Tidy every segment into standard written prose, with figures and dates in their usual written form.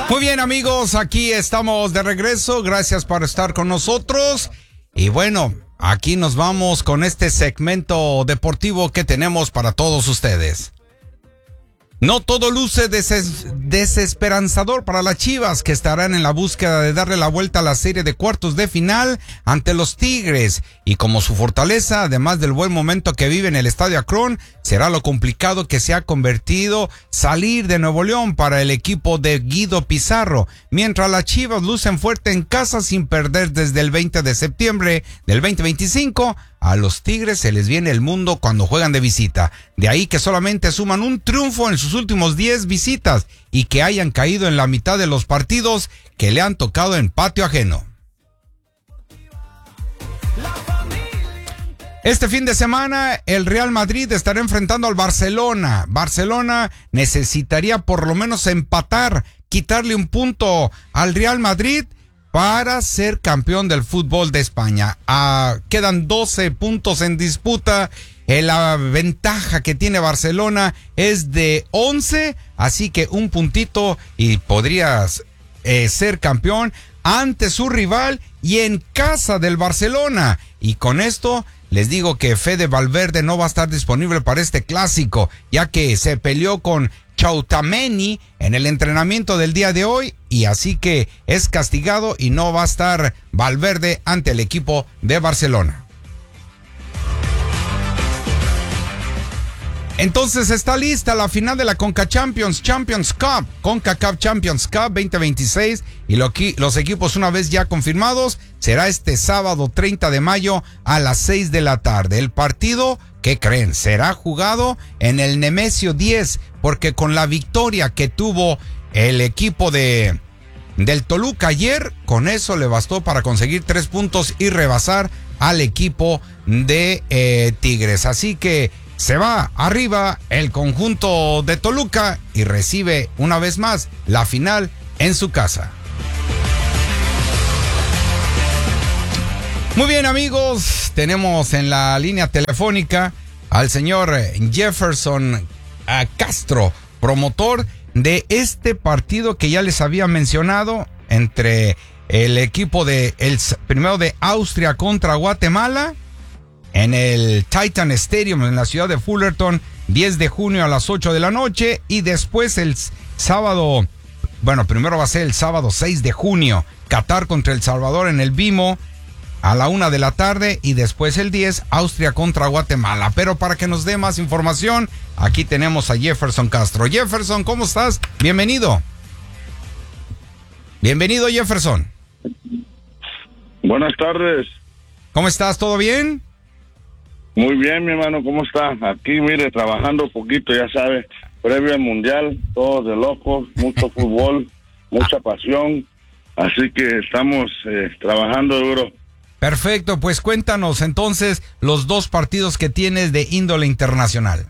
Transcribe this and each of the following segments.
Muy bien, amigos, aquí estamos de regreso. Gracias por estar con nosotros. Y bueno, aquí nos vamos con este segmento deportivo que tenemos para todos ustedes. No todo luce desesperanzador para las Chivas, que estarán en la búsqueda de darle la vuelta a la serie de cuartos de final ante los Tigres. Y como su fortaleza, además del buen momento que vive en el Estadio Akron, será lo complicado que se ha convertido salir de Nuevo León para el equipo de Guido Pizarro. Mientras las Chivas lucen fuerte en casa sin perder desde el 20 de septiembre del 2025, a los Tigres se les viene el mundo cuando juegan de visita. De ahí que solamente suman un triunfo en sus últimos 10 visitas y que hayan caído en la mitad de los partidos que le han tocado en patio ajeno. Este fin de semana el Real Madrid estará enfrentando al Barcelona. Barcelona necesitaría por lo menos empatar, quitarle un punto al Real Madrid para ser campeón del fútbol de España. Quedan 12 puntos en disputa. La ventaja que tiene Barcelona es de 11, así que un puntito y podrías ser campeón ante su rival y en casa del Barcelona. Y con esto les digo que Fede Valverde no va a estar disponible para este clásico, ya que se peleó con Tchouaméni en el entrenamiento del día de hoy, y así que es castigado y no va a estar Valverde ante el equipo de Barcelona. Entonces está lista la final de la CONCACHAMPIONS Cup, CONCACAF Champions Cup 2026, y los equipos una vez ya confirmados será este sábado 30 de mayo a las 6 de la tarde. El partido, ¿qué creen? Será jugado en el Nemesio 10, porque con la victoria que tuvo el equipo del Toluca ayer, con eso le bastó para conseguir 3 puntos y rebasar al equipo de Tigres. Así que se va arriba el conjunto de Toluca y recibe una vez más la final en su casa. Muy bien, amigos, tenemos en la línea telefónica al señor Jefferson Castro, promotor de este partido que ya les había mencionado entre el equipo primero de Austria contra Guatemala en el Titan Stadium en la ciudad de Fullerton, 10 de junio a las 8 de la noche, y después el sábado, primero va a ser el sábado 6 de junio, Qatar contra El Salvador en el Vimo a la 1 de la tarde, y después el 10, Austria contra Guatemala. Pero para que nos dé más información, aquí tenemos a Jefferson Castro. Jefferson, ¿cómo estás? Bienvenido. Bienvenido, Jefferson. Buenas tardes. ¿Cómo estás? ¿Todo bien? Muy bien, mi hermano, ¿cómo está? Aquí, mire, trabajando poquito, ya sabe, previo al Mundial, todos de locos, mucho fútbol, mucha pasión, así que estamos trabajando duro. Perfecto, pues cuéntanos entonces los 2 partidos que tienes de índole internacional.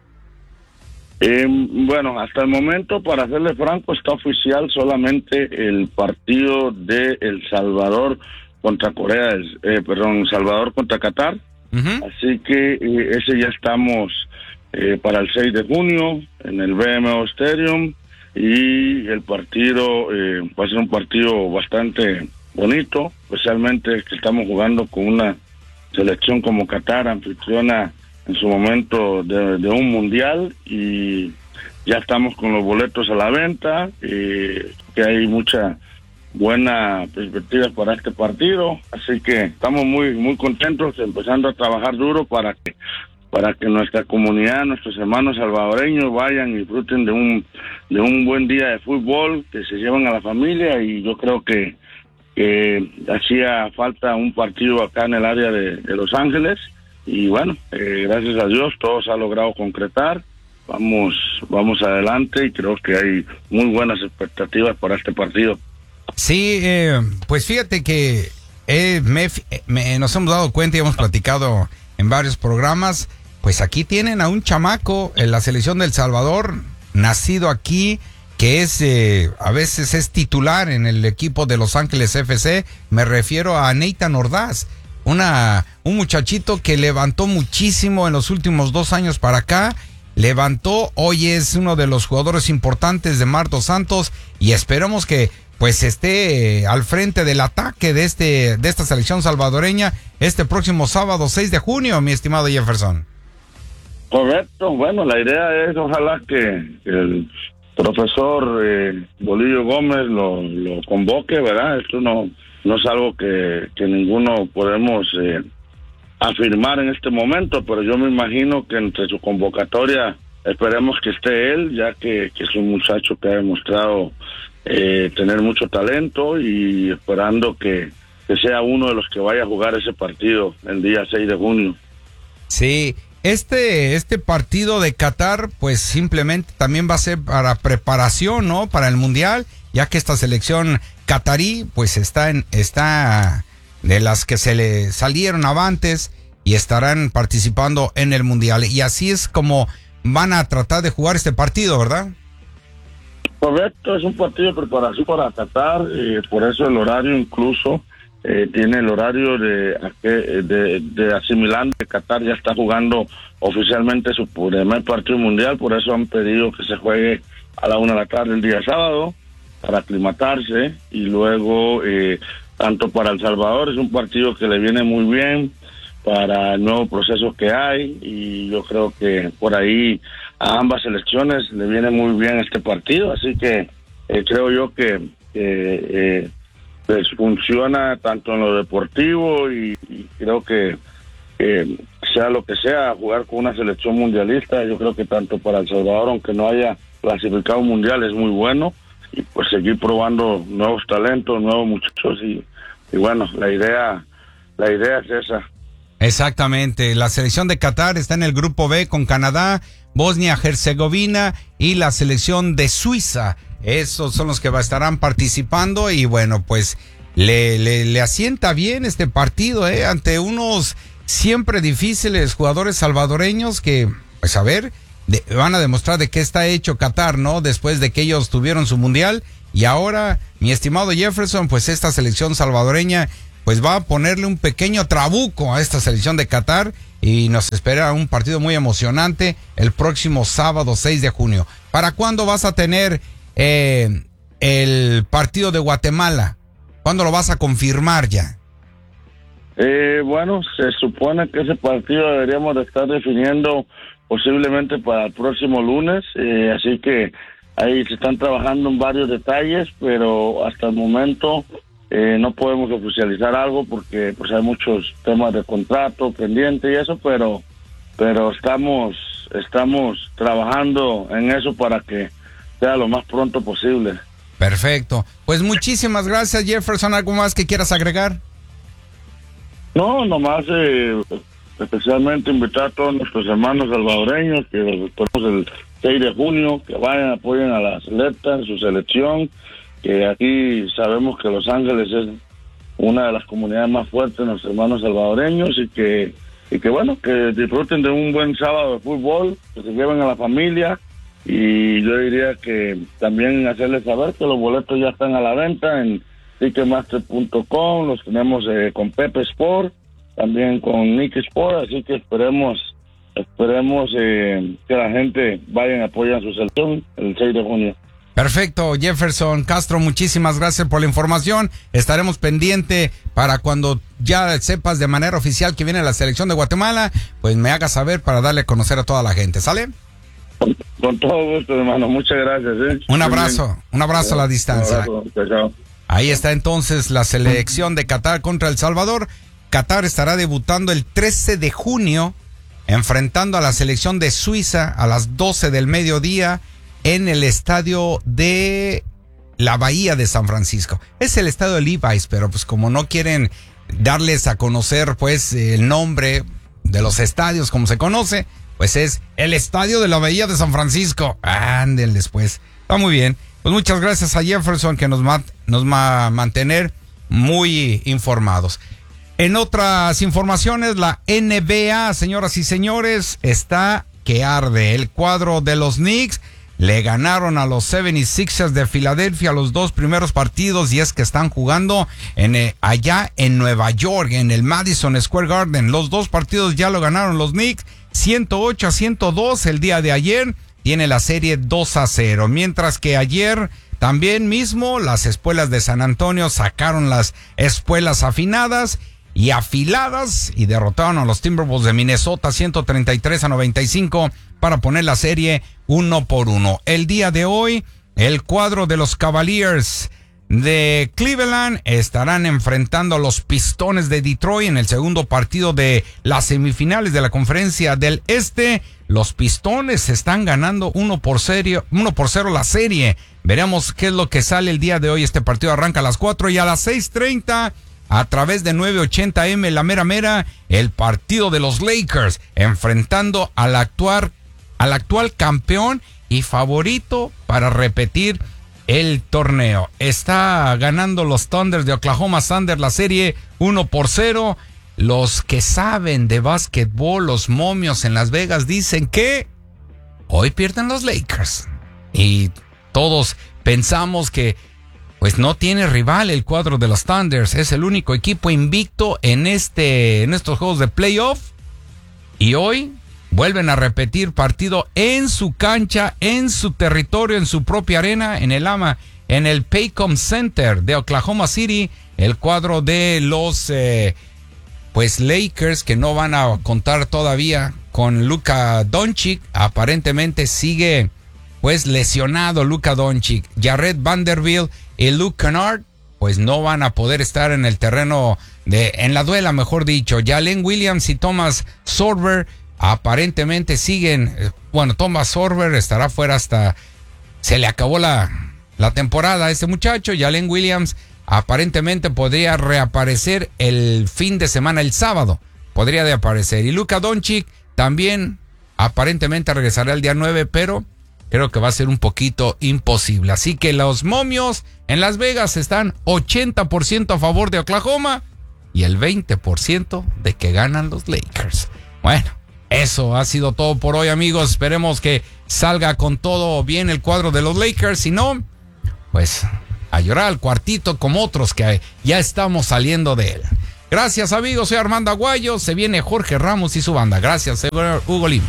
Bueno, hasta el momento, para serle franco, está oficial solamente el partido de El Salvador contra Salvador contra Qatar. Uh-huh. Así que ese ya estamos para el 6 de junio en el BMO Stadium, y el partido va a ser un partido bastante bonito, especialmente que estamos jugando con una selección como Qatar, anfitriona en su momento de un mundial, y ya estamos con los boletos a la venta, que hay mucha buena perspectiva para este partido, así que estamos muy contentos, empezando a trabajar duro para que nuestra comunidad, nuestros hermanos salvadoreños vayan y disfruten de un buen día de fútbol, que se lleven a la familia, y yo creo que hacía falta un partido acá en el área de Los Ángeles, y bueno, gracias a Dios todo se ha logrado concretar. Vamos adelante, y creo que hay muy buenas expectativas para este partido. Sí, pues fíjate que nos hemos dado cuenta y hemos platicado en varios programas, pues aquí tienen a un chamaco en la selección de El Salvador, nacido aquí, que es a veces es titular en el equipo de Los Ángeles FC. Me refiero a Nathan Ordaz, un muchachito que levantó muchísimo en los últimos 2 años para acá. levantó, hoy es uno de los jugadores importantes de Marc Dos Santos y esperamos que pues esté al frente del ataque de esta selección salvadoreña este próximo sábado 6 de junio, mi estimado Jefferson. Correcto, bueno, la idea es ojalá que el profesor Bolillo Gómez lo convoque, ¿verdad? Esto no es algo que ninguno podemos afirmar en este momento, pero yo me imagino que entre su convocatoria esperemos que esté él, ya que es un muchacho que ha demostrado tener mucho talento y esperando que sea uno de los que vaya a jugar ese partido el día 6 de junio. Sí, este partido de Qatar pues simplemente también va a ser para preparación, ¿no? Para el Mundial, ya que esta selección catarí pues está de las que se le salieron avantes y estarán participando en el Mundial. Y así es como van a tratar de jugar este partido, ¿verdad? Correcto, es un partido de preparación para Qatar, por eso el horario incluso tiene el horario de asimilando que Qatar ya está jugando oficialmente su primer partido mundial, por eso han pedido que se juegue a la 1 de la tarde el día sábado para aclimatarse y luego tanto para El Salvador es un partido que le viene muy bien para el nuevo proceso que hay y yo creo que por ahí a ambas selecciones le viene muy bien este partido, así que creo yo que pues funciona tanto en lo deportivo y creo que sea lo que sea, jugar con una selección mundialista, yo creo que tanto para El Salvador, aunque no haya clasificado mundial, es muy bueno y pues seguir probando nuevos talentos, nuevos muchachos y bueno, la idea es esa. Exactamente, la selección de Qatar está en el grupo B con Canadá, Bosnia-Herzegovina y la selección de Suiza. Esos son los que estarán participando y bueno, pues le asienta bien este partido, ante unos siempre difíciles jugadores salvadoreños que, pues a ver, van a demostrar de qué está hecho Qatar, ¿no? Después de que ellos tuvieron su mundial y ahora, mi estimado Jefferson, pues esta selección salvadoreña pues va a ponerle un pequeño trabuco a esta selección de Qatar y nos espera un partido muy emocionante el próximo sábado 6 de junio. ¿Para cuándo vas a tener el partido de Guatemala? ¿Cuándo lo vas a confirmar ya? Bueno, se supone que ese partido deberíamos de estar definiendo posiblemente para el próximo lunes, así que ahí se están trabajando en varios detalles, pero hasta el momento no podemos oficializar algo porque pues hay muchos temas de contrato pendiente y eso, pero estamos trabajando en eso para que sea lo más pronto posible. Perfecto. Pues muchísimas gracias, Jefferson. ¿Algo más que quieras agregar? No, nomás especialmente invitar a todos nuestros hermanos salvadoreños que los esperamos el 6 de junio, que vayan, apoyen a la selecta, su selección, que aquí sabemos que Los Ángeles es una de las comunidades más fuertes de nuestros hermanos salvadoreños y que bueno, que disfruten de un buen sábado de fútbol, que se lleven a la familia y yo diría que también hacerles saber que los boletos ya están a la venta en Ticketmaster.com, los tenemos con Pepe Sport, también con Nick Sport, así que esperemos que la gente vaya y apoye a su selección el 6 de junio. Perfecto, Jefferson Castro, muchísimas gracias por la información. Estaremos pendiente para cuando ya sepas de manera oficial que viene la selección de Guatemala, pues me hagas saber para darle a conocer a toda la gente, ¿sale? Con todo gusto, hermano, muchas gracias. Un abrazo a la distancia. Chao. Ahí está entonces la selección de Qatar contra El Salvador. Qatar estará debutando el 13 de junio, enfrentando a la selección de Suiza a las 12 del mediodía. En el estadio de la Bahía de San Francisco. Es el estadio de Levi's, pero pues como no quieren darles a conocer pues el nombre de los estadios como se conoce, pues es el estadio de la Bahía de San Francisco. Ándenles pues. Está muy bien. Pues muchas gracias a Jefferson que nos va a mantener muy informados. En otras informaciones, la NBA, señoras y señores, está que arde. El cuadro de los Knicks le ganaron a los 76ers de Filadelfia los dos primeros partidos y es que están jugando allá en Nueva York, en el Madison Square Garden. Los dos partidos ya lo ganaron los Knicks 108-102 el día de ayer. Tiene la serie 2-0. Mientras que ayer también mismo las Espuelas de San Antonio sacaron las espuelas afinadas y afiladas y derrotaron a los Timberwolves de Minnesota 133-95 para poner la serie 1-1. El día de hoy, el cuadro de los Cavaliers de Cleveland estarán enfrentando a los Pistones de Detroit en el segundo partido de las semifinales de la Conferencia del Este. Los Pistones están ganando 1-0 la serie. Veremos qué es lo que sale el día de hoy. Este partido arranca a las 4 y a las 6:30 a través de 980M La Mera, el partido de los Lakers enfrentando al actual campeón y favorito para repetir el torneo. Está ganando los Thunder de Oklahoma Thunder la serie 1-0. Los que saben de básquetbol, los momios en Las Vegas, dicen que hoy pierden los Lakers. Y todos pensamos que pues no tiene rival el cuadro de los Thunders. Es el único equipo invicto en estos juegos de playoff. Y hoy vuelven a repetir partido en su cancha, en su territorio, en su propia arena, en el Paycom Center de Oklahoma City. El cuadro de los Lakers, que no van a contar todavía con Luka Doncic. Aparentemente sigue lesionado Luka Doncic. Jared Vanderbilt y Luke Kennard pues no van a poder estar en el terreno en la duela, mejor dicho. Jalen Williams y Thomas Sorber aparentemente siguen. Thomas Sorber estará fuera hasta se le acabó la temporada a este muchacho. Jalen Williams aparentemente podría reaparecer el fin de semana, el sábado podría de aparecer. Y Luka Doncic también aparentemente regresará el día 9, pero creo que va a ser un poquito imposible. Así que los momios en Las Vegas están 80% a favor de Oklahoma y el 20% de que ganan los Lakers. Bueno, eso ha sido todo por hoy, amigos. Esperemos que salga con todo bien el cuadro de los Lakers. Si no, pues a llorar al cuartito como otros que ya estamos saliendo de él. Gracias, amigos. Soy Armando Aguayo. Se viene Jorge Ramos y su banda. Gracias, Hugo Lima.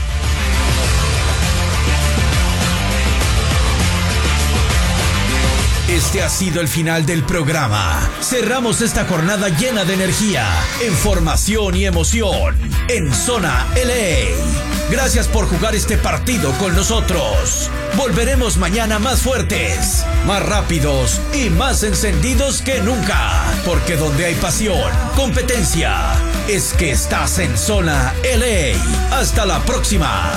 Este ha sido el final del programa. Cerramos esta jornada llena de energía, información y emoción en Zona LA. Gracias por jugar este partido con nosotros. Volveremos mañana más fuertes, más rápidos y más encendidos que nunca. Porque donde hay pasión, competencia, es que estás en Zona LA. Hasta la próxima.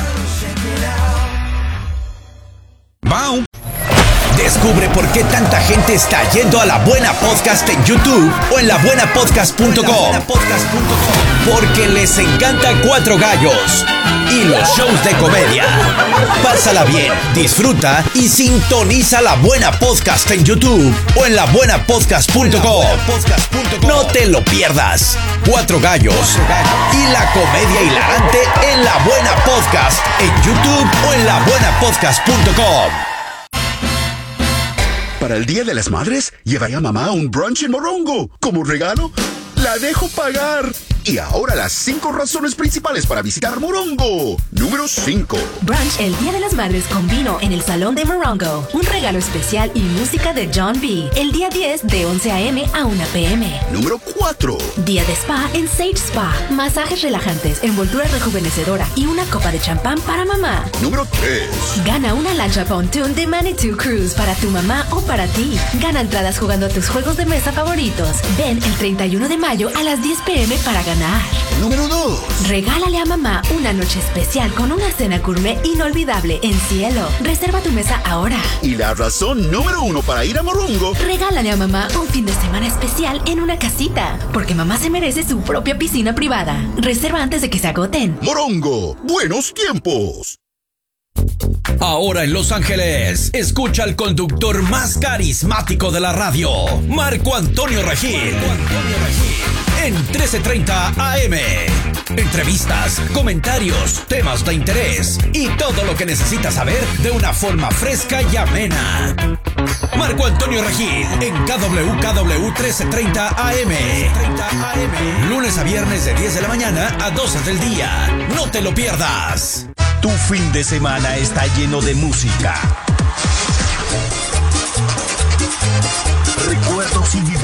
Wow. Descubre por qué tanta gente está yendo a La Buena Podcast en YouTube o en labuenapodcast.com. Porque les encanta Cuatro Gallos y los shows de comedia. Pásala bien, disfruta y sintoniza La Buena Podcast en YouTube o en labuenapodcast.com. No te lo pierdas. Cuatro Gallos y la comedia hilarante en La Buena Podcast en YouTube o en labuenapodcast.com. Para el Día de las Madres, llevaré a mamá a un brunch en Morongo. Como regalo, la dejo pagar. Y ahora las 5 razones principales para visitar Morongo. Número 5. Brunch el Día de las Madres con vino en el Salón de Morongo. Un regalo especial y música de John B. El día 10 de 11 a.m. a 1 p.m. Número 4. Día de spa en Sage Spa. Masajes relajantes, envoltura rejuvenecedora y una copa de champán para mamá. Número 3. Gana una lancha pontoon de Manitou Cruise para tu mamá o para ti. Gana entradas jugando a tus juegos de mesa favoritos. Ven el 31 de mayo a las 10 p.m. para ganar. Número 2. Regálale a mamá una noche especial con una cena gourmet inolvidable en Cielo. Reserva tu mesa ahora. Y la razón número 1 para ir a Morongo. Regálale a mamá un fin de semana especial en una casita, porque mamá se merece su propia piscina privada. Reserva antes de que se agoten. Morongo, buenos tiempos. Ahora en Los Ángeles, escucha al conductor más carismático de la radio, Marco Antonio Regil. En 1330 AM. Entrevistas, comentarios, temas de interés y todo lo que necesitas saber de una forma fresca y amena. Marco Antonio Regil en KWKW 1330 AM. Lunes a viernes de 10 de la mañana a 12 del día. No te lo pierdas. Tu fin de semana está lleno de música, recuerdos y vivencias.